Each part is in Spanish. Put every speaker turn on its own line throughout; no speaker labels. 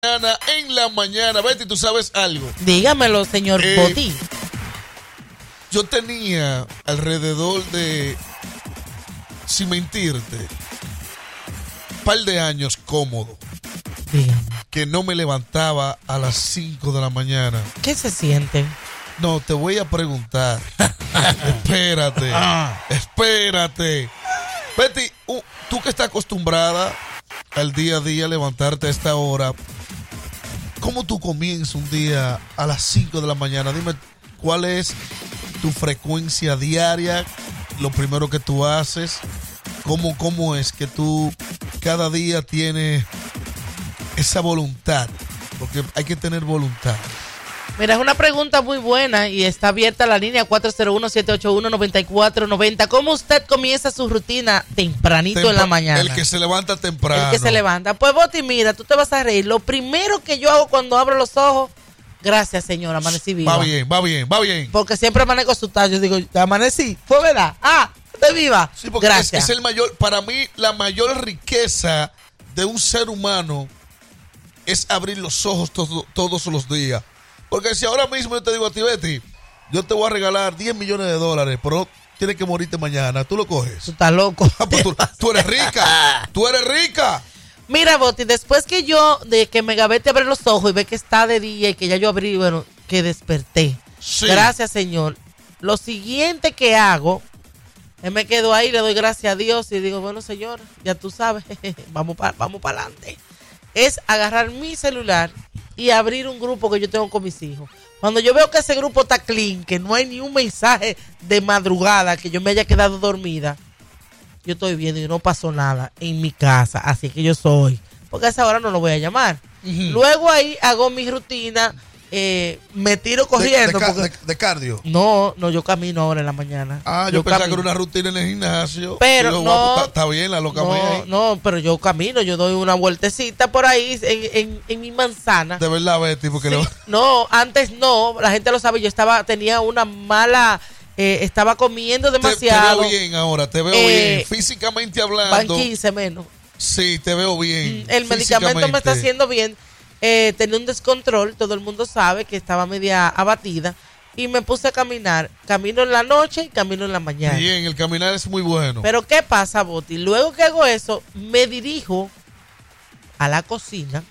En la mañana. Betty, ¿tú sabes algo?
Dígamelo, señor Boti.
Yo tenía alrededor de, sin mentirte, un par de años cómodo.
Dígame.
Que no me levantaba a las 5 de la mañana.
¿Qué se siente?
No, te voy a preguntar. Espérate. Betty, tú que estás acostumbrada al día a día levantarte a esta hora, ¿cómo tú comienzas un día a las 5 de la mañana? Dime, ¿cuál es tu frecuencia diaria? Lo primero que tú haces. ¿Cómo es que tú cada día tienes esa voluntad? Porque hay que tener voluntad.
Mira, es una pregunta muy buena y está abierta la línea 401-781-9490. ¿Cómo usted comienza su rutina tempranito en la mañana?
El que se levanta temprano.
El que se levanta. Pues, Boti, mira, tú te vas a reír. Lo primero que yo hago cuando abro los ojos, gracias, señor, amanecí viva.
Va bien.
Porque siempre amanezco asustado. Yo digo, amanecí, fue verdad. Estoy viva.
Sí, porque
gracias.
Es el mayor, para mí, la mayor riqueza de un ser humano es abrir los ojos todos los días. Porque si ahora mismo yo te digo a ti, Betty, yo te voy a regalar $10 millones, pero tienes que morirte mañana, ¿tú lo coges?
Tú estás loco.
Pues tú eres rica. Tú eres rica.
Mira, Boti, después que yo, de que me gavete abre los ojos y ve que está de día y que ya yo abrí, bueno, que desperté. Sí. Gracias, Señor. Lo siguiente que hago, me quedo ahí, le doy gracias a Dios y digo, bueno, Señor, ya tú sabes, vamos para adelante. Es agarrar mi celular y abrir un grupo que yo tengo con mis hijos. Cuando yo veo que ese grupo está clean, que no hay ni un mensaje de madrugada, que yo me haya quedado dormida, yo estoy viendo y no pasó nada en mi casa, así que yo soy, porque a esa hora no lo voy a llamar. Luego ahí hago mi rutina, me tiro corriendo.
¿De cardio?
No, yo camino ahora en la mañana.
Yo pensaba que era una rutina en el gimnasio.
Pero
digo,
no.
Está bien, la loca mía.
No, pero yo camino, yo doy una vueltecita por ahí en mi manzana.
De verdad, Betty, porque
sí, no, antes no, la gente lo sabe, tenía una mala... estaba comiendo demasiado.
Te veo bien ahora, te veo bien. Físicamente hablando.
Van 15 menos.
Sí, te veo bien.
El medicamento me está haciendo bien. Tenía un descontrol, todo el mundo sabe que estaba media abatida. Y me puse a caminar. Camino en la noche y camino en la mañana.
Bien, el caminar es muy bueno.
Pero ¿qué pasa, Boti? Luego que hago eso, me dirijo a la cocina.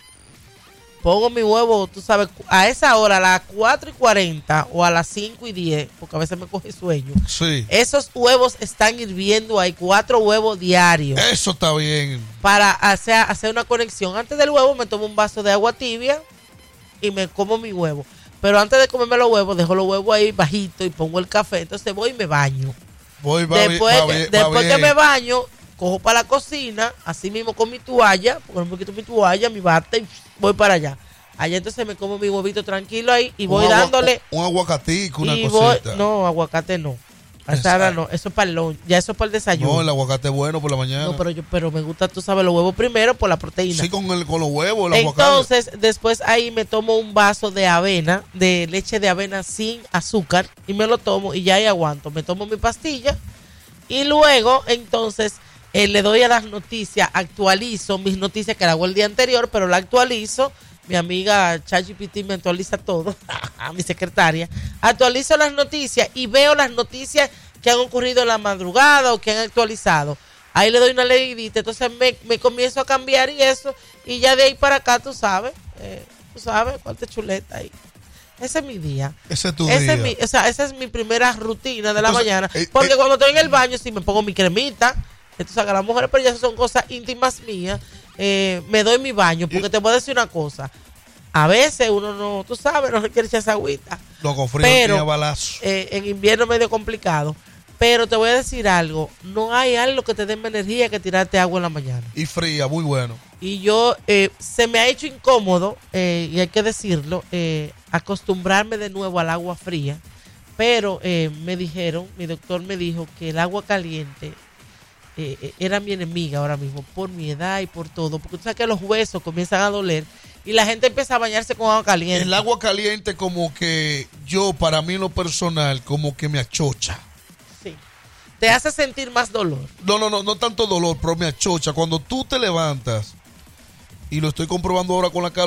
Pongo mi huevo, tú sabes, a esa hora, a las 4:40 o a las 5:10, porque a veces me coge sueño.
Sí.
Esos huevos están hirviendo, hay 4 huevos diarios.
Eso está bien.
Para hacer una conexión. Antes del huevo me tomo un vaso de agua tibia y me como mi huevo. Pero antes de comerme los huevos, dejo los huevos ahí bajito y pongo el café. Entonces voy y me baño. Después que me baño, cojo para la cocina, así mismo con mi toalla, porque un poquito mi toalla, mi bate, y voy para allá. Allá entonces me como mi huevito tranquilo ahí y voy dándole.
Un aguacatico, una cosita.
No, aguacate no. Hasta no, eso es para el lunch, ya eso es para el desayuno.
No, el aguacate es bueno por la mañana.
No, pero me gusta, tú sabes, los huevos primero por la proteína.
Sí, con los huevos, el
aguacate. Entonces, después ahí me tomo un vaso de avena, de leche de avena sin azúcar, y me lo tomo y ya ahí aguanto. Me tomo mi pastilla y luego, entonces, le doy a las noticias, actualizo mis noticias que la hago el día anterior, pero la actualizo. Mi amiga ChatGPT me actualiza todo, mi secretaria. Actualizo las noticias y veo las noticias que han ocurrido en la madrugada o que han actualizado. Ahí le doy una leidita, entonces me comienzo a cambiar y eso. Y ya de ahí para acá, tú sabes, cuánta chuleta ahí. Ese es mi día.
Ese es tu día.
Esa es mi primera rutina de la mañana. Porque cuando estoy en el baño, sí me pongo mi cremita. Entonces a las mujeres, pero ya son cosas íntimas mías. Me doy mi baño, porque te voy a decir una cosa. A veces uno no, tú sabes, no quiere echar esa agüita.
Lo con frío tiene balazo.
En invierno es medio complicado. Pero te voy a decir algo. No hay algo que te dé más energía que tirarte agua en la mañana.
Y fría, muy bueno.
Y yo, se me ha hecho incómodo, y hay que decirlo, acostumbrarme de nuevo al agua fría. Pero mi doctor me dijo que el agua caliente era mi enemiga ahora mismo, por mi edad y por todo, porque tú sabes que los huesos comienzan a doler y la gente empieza a bañarse con agua caliente.
El agua caliente como que para mí en lo personal, como que me achocha.
Sí. Te hace sentir más dolor.
No tanto dolor, pero me achocha. Cuando tú te levantas y lo estoy comprobando ahora con la calor.